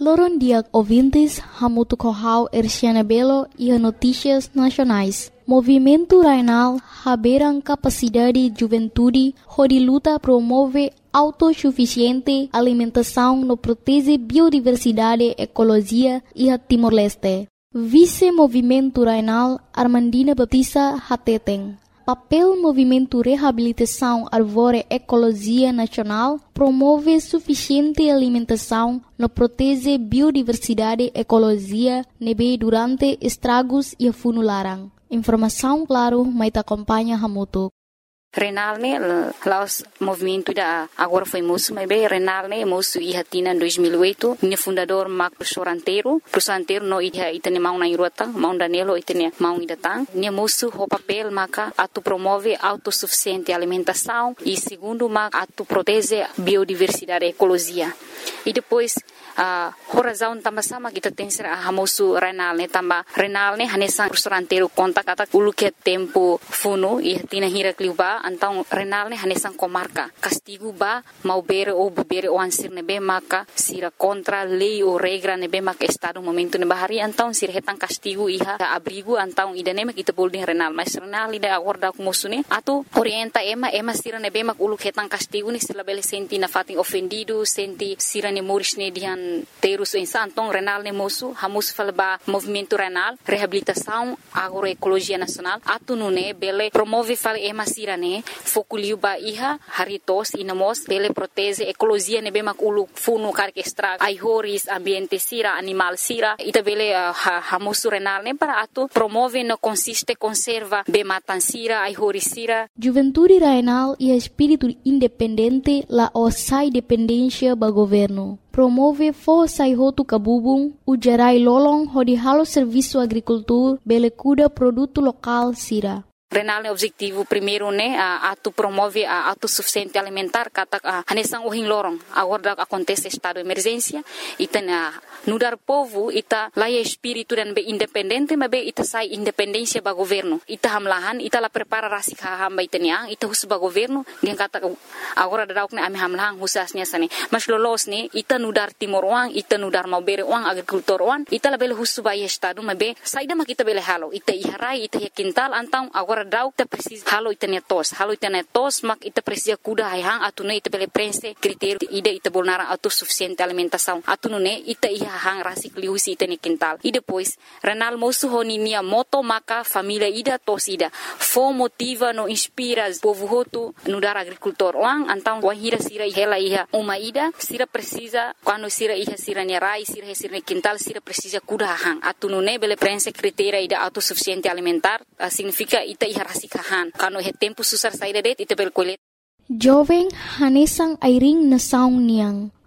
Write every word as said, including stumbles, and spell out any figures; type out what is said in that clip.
Loron dia ouvintes, Hamutu Kohau Erciana Belo e a Notícias Nacionais. Movimento Rainal haberam capacidade de juventude, onde luta promove autossuficiente alimentação no protege biodiversidade, ecologia e a Timor-Leste. Vice-Movimento Rainal Armandina Baptista Hateten. Papel Movimento Reabilitação Arvore Ecologia Nacional promove suficiente alimentação no protege biodiversidade, ecologia, nebe durante estragos e funularam. Informação, claro, mas acompanha Hamutu. Renal ne laos movimento da agora foi moço, mas bem Renal ne moço e hatina em dois mil e oito, minha fundador Marco professor Anteiro, professor Anteiro no ia itene mau na irota, mau Danilo itene mau idatang, minha moço o papel maca atu promove autossuficiente alimentação e segundo maca atu protege biodiversidade, ecologia. E depois a uh, razão também sama kita tem ser a moço Renal ne também Renal ne hanesan professor Anteiro conta kata ulu que tempo funo e hatina hira kliuba. Então, renal ne hanesan comarca. Castigo ba mau bere ou bebere ou ansir nebe maka sira contra lei ou regra nebe maka estado momento ne bahari. Então, sira hetan castigo iha abrigo. Então, idane mak ita bolding renal. Mas renal ida acorda com moço ne. Ato orienta ema ema sira nebe mak uluk hetan castigo ne sila bele senti na fating ofendido senti sira ne moris ne dihan terus insa. Então, renal ne moço hamus falba movimento renal reabilitação agroecologia nacional. Ato no ne bele promove fal ema sira ne fokuliu ba iha haritos inamos bele protege ecologia nebe mak ulu funu karke extra ai horis ambiente sira animal sira ita bele uh, hamusu renal ne para ato promove no consiste conserva be matan sira ai horis sira. Juventude Rainal e espírito independente la osai dependência ba governo. Promove força e roto cabubung o gerai lolong hodi halo serviço agricultor bele cuda produto local sira. Renal é objetivo primeiro né a atu promove a autossuficiente alimentar kata a hanesan ohin lorong agora acontece estado de emergência ita na nudar povo ita laia espírito dan be independente mas be ita sai independência ba governo ita hamlahan ita la prepara rasik hamba itanya ita hus ba governo dia kata agora dadauk ne ami hamlahan husasnya sane mas lolos ne ita nudar timor wang ita nudar mau bere wang agricultor wang ita la bele hus ba estado mas be saida mak ita bele halo ita iharai ita quintal antang agora dau ita precisa halo ita netos halo ita netos mak ita precisa kuda hang atune ita bele prense critério ida ita bolnara autossuficiente alimentação atune ita iha hang rasik liusi ita ne quintal e depois renal moço honinia moto maka família ida tos ida fo motiva no inspira povo hotu no dar agricultor wang antang wahira sira hela iha uma ida sira precisa quando sira iha sira ne rai sira sira ne quintal sira precisa kuda hang atune bele prense critério ida autossuficiente alimentar uh, significa ita iha rasikahan kano he tempo susar saída det ita bel colet. Jovem hanesang airing na saung niang